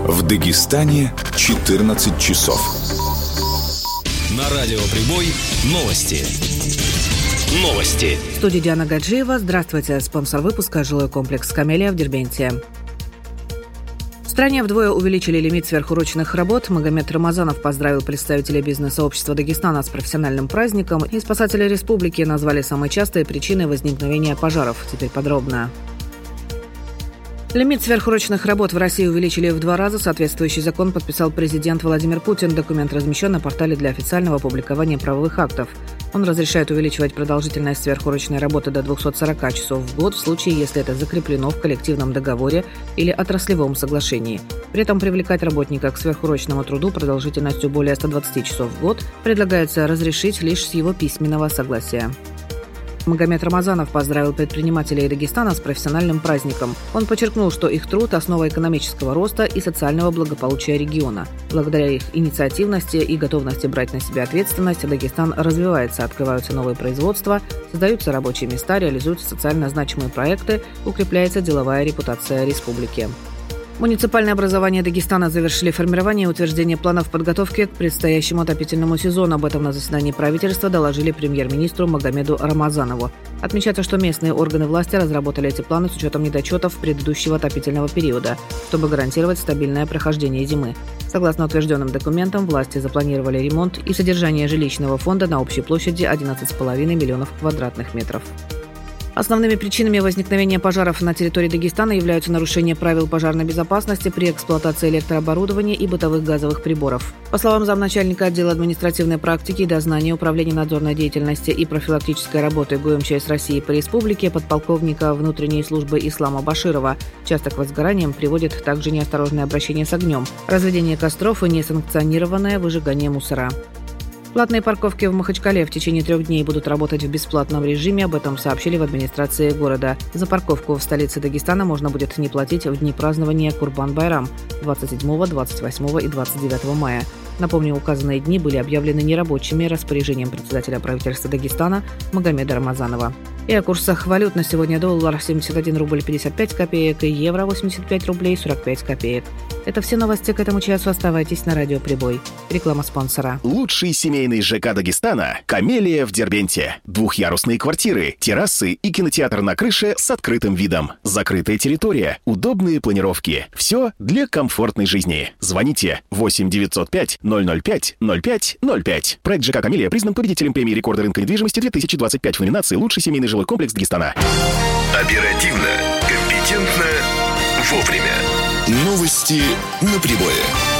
В Дагестане 14 часов. На радио «Прибой» новости. В студии Диана Гаджиева. Здравствуйте. Спонсор выпуска — жилой комплекс «Камелия» в Дербенте. В стране вдвое увеличили лимит сверхурочных работ. Магомед Рамазанов поздравил представителей бизнес-сообщества Дагестана с профессиональным праздником. И спасатели республики назвали самые частые причины возникновения пожаров. Теперь подробно. Лимит сверхурочных работ в России увеличили в 2 раза. Соответствующий закон подписал президент Владимир Путин. Документ размещен на портале для официального публикования правовых актов. Он разрешает увеличивать продолжительность сверхурочной работы до 240 часов в год в случае, если это закреплено в коллективном договоре или отраслевом соглашении. При этом привлекать работника к сверхурочному труду продолжительностью более 120 часов в год предлагается разрешить лишь с его письменного согласия. Магомед Рамазанов поздравил предпринимателей Дагестана с профессиональным праздником. Он подчеркнул, что их труд – основа экономического роста и социального благополучия региона. Благодаря их инициативности и готовности брать на себя ответственность, Дагестан развивается, открываются новые производства, создаются рабочие места, реализуются социально значимые проекты, укрепляется деловая репутация республики. Муниципальное образование Дагестана завершили формирование и утверждение планов подготовки к предстоящему отопительному сезону. Об этом на заседании правительства доложили премьер-министру Магомеду Рамазанову. Отмечается, что местные органы власти разработали эти планы с учетом недочетов предыдущего отопительного периода, чтобы гарантировать стабильное прохождение зимы. Согласно утвержденным документам, власти запланировали ремонт и содержание жилищного фонда на общей площади 11,5 миллионов квадратных метров. Основными причинами возникновения пожаров на территории Дагестана являются нарушение правил пожарной безопасности при эксплуатации электрооборудования и бытовых газовых приборов. По словам замначальника отдела административной практики и дознания Управления надзорной деятельности и профилактической работы ГУМЧС России по республике подполковника внутренней службы Ислама Баширова, часто к возгораниям приводит также неосторожное обращение с огнем, разведение костров и несанкционированное выжигание мусора. Платные парковки в Махачкале в течение 3 дней будут работать в бесплатном режиме. Об этом сообщили в администрации города. За парковку в столице Дагестана можно будет не платить в дни празднования Курбан-Байрам 27, 28 и 29 мая. Напомню, указанные дни были объявлены нерабочими распоряжением председателя правительства Дагестана Магомеда Рамазанова. И о курсах валют на сегодня: доллар 71 рубль 55 копеек и евро 85 рублей 45 копеек. Это все новости к этому часу. Оставайтесь на радио «Прибой». Реклама спонсора. Лучший семейный ЖК Дагестана – «Камелия» в Дербенте. 2-ярусные квартиры, террасы и кинотеатр на крыше с открытым видом. Закрытая территория, удобные планировки. Все для комфортной жизни. Звоните 8 905 005 05 05. Проект ЖК «Камелия» признан победителем премии рекорда рынка недвижимости 2025 в номинации «Лучший семейный жилой комплекс Дагестана». Оперативно, компетентно, вовремя. Новости на Прибое.